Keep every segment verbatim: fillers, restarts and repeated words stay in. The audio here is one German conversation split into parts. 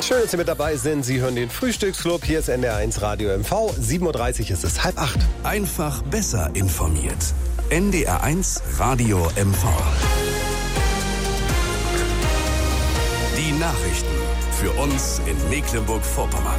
Schön, dass Sie mit dabei sind. Sie hören den Frühstücksclub. Hier ist N D R eins Radio M V. sieben Uhr dreißig ist es, halb acht. Einfach besser informiert. N D R eins Radio M V. Die Nachrichten für uns in Mecklenburg-Vorpommern.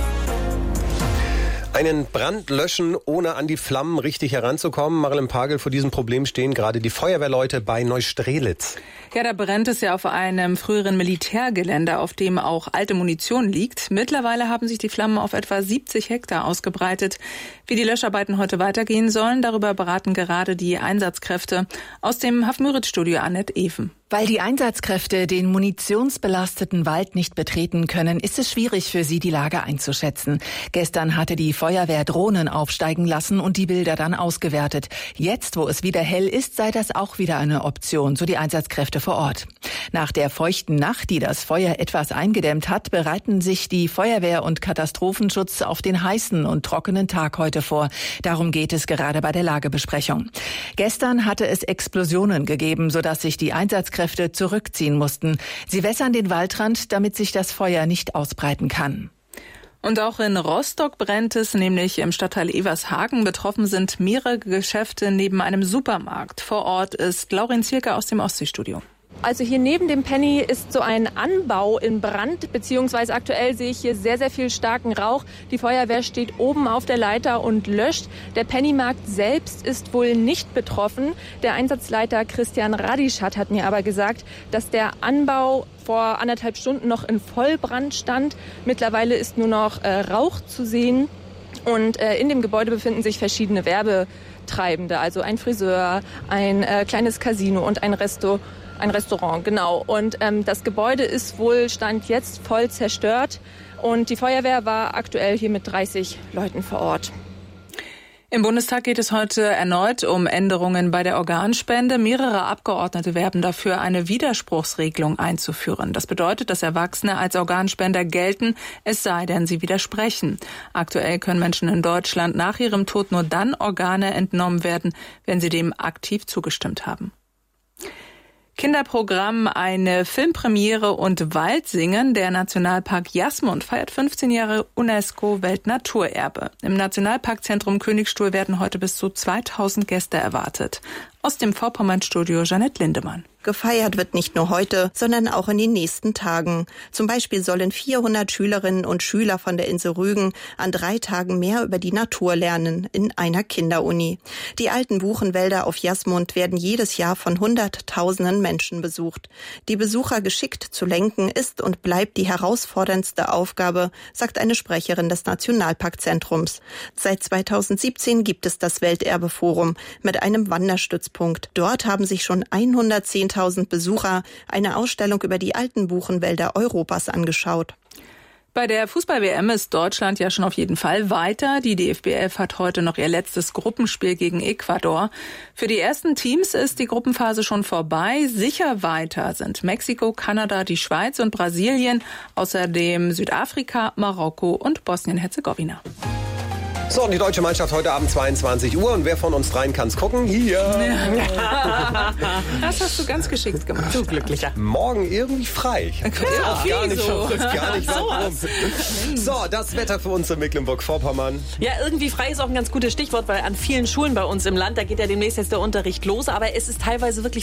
Einen Brand löschen, ohne an die Flammen richtig heranzukommen. Marilyn Pagel, vor diesem Problem stehen gerade die Feuerwehrleute bei Neustrelitz. Ja, da brennt es ja auf einem früheren Militärgelände, auf dem auch alte Munition liegt. Mittlerweile haben sich die Flammen auf etwa siebzig Hektar ausgebreitet. Wie die Löscharbeiten heute weitergehen sollen, darüber beraten gerade die Einsatzkräfte. Aus dem Hafenmüritz-Studio Annette Even. Weil die Einsatzkräfte den munitionsbelasteten Wald nicht betreten können, ist es schwierig für sie, die Lage einzuschätzen. Gestern hatte die Feuerwehr Drohnen aufsteigen lassen und die Bilder dann ausgewertet. Jetzt, wo es wieder hell ist, sei das auch wieder eine Option, so die Einsatzkräfte vor Ort. Nach der feuchten Nacht, die das Feuer etwas eingedämmt hat, bereiten sich die Feuerwehr und Katastrophenschutz auf den heißen und trockenen Tag heute vor. Darum geht es gerade bei der Lagebesprechung. Gestern hatte es Explosionen gegeben, sodass sich die Einsatzkräfte zurückziehen mussten. Sie wässern den Waldrand, damit sich das Feuer nicht ausbreiten kann. Und auch in Rostock brennt es, nämlich im Stadtteil Evershagen. Betroffen sind mehrere Geschäfte neben einem Supermarkt. Vor Ort ist Laurin Zierke aus dem Ostseestudio. Also hier neben dem Penny ist so ein Anbau in Brand, beziehungsweise aktuell sehe ich hier sehr, sehr viel starken Rauch. Die Feuerwehr steht oben auf der Leiter und löscht. Der Pennymarkt selbst ist wohl nicht betroffen. Der Einsatzleiter Christian Radischat hat mir aber gesagt, dass der Anbau vor anderthalb Stunden noch in Vollbrand stand. Mittlerweile ist nur noch äh, Rauch zu sehen und äh, in dem Gebäude befinden sich verschiedene Werbetreibende, also ein Friseur, ein äh, kleines Casino und ein Restaurant. Ein Restaurant, genau. Und ähm, das Gebäude ist wohl Stand jetzt voll zerstört. Und die Feuerwehr war aktuell hier mit dreißig Leuten vor Ort. Im Bundestag geht es heute erneut um Änderungen bei der Organspende. Mehrere Abgeordnete werben dafür, eine Widerspruchsregelung einzuführen. Das bedeutet, dass Erwachsene als Organspender gelten, es sei denn, sie widersprechen. Aktuell können Menschen in Deutschland nach ihrem Tod nur dann Organe entnommen werden, wenn sie dem aktiv zugestimmt haben. Kinderprogramm, eine Filmpremiere und Waldsingen. Der Nationalpark Jasmund feiert fünfzehn Jahre UNESCO-Weltnaturerbe. Im Nationalparkzentrum Königstuhl werden heute bis zu zweitausend Gäste erwartet. Aus dem Vorpommern-Studio Jeanette Lindemann. Gefeiert wird nicht nur heute, sondern auch in den nächsten Tagen. Zum Beispiel sollen vierhundert Schülerinnen und Schüler von der Insel Rügen an drei Tagen mehr über die Natur lernen in einer Kinderuni. Die alten Buchenwälder auf Jasmund werden jedes Jahr von Hunderttausenden Menschen besucht. Die Besucher geschickt zu lenken ist und bleibt die herausforderndste Aufgabe, sagt eine Sprecherin des Nationalparkzentrums. Seit zweitausendsiebzehn gibt es das Welterbeforum mit einem Wanderstützpunkt. Dort haben sich schon hundertzehntausend Besucher eine Ausstellung über die alten Buchenwälder Europas angeschaut. Bei der Fußball-W M ist Deutschland ja schon auf jeden Fall weiter. Die D F B elf hat heute noch ihr letztes Gruppenspiel gegen Ecuador. Für die ersten Teams ist die Gruppenphase schon vorbei. Sicher weiter sind Mexiko, Kanada, die Schweiz und Brasilien, außerdem Südafrika, Marokko und Bosnien-Herzegowina. So, und die deutsche Mannschaft heute Abend zweiundzwanzig Uhr. Und wer von uns dreien kann es gucken? Hier. Ja. Das hast du ganz geschickt gemacht. Du Glücklicher. Morgen irgendwie frei. Ich Ja, weiß gar nicht, so. ich weiß gar nicht warum. So, das Wetter für uns in Mecklenburg-Vorpommern. Ja, irgendwie frei ist auch ein ganz gutes Stichwort, weil an vielen Schulen bei uns im Land, da geht ja demnächst jetzt der Unterricht los. Aber es ist teilweise wirklich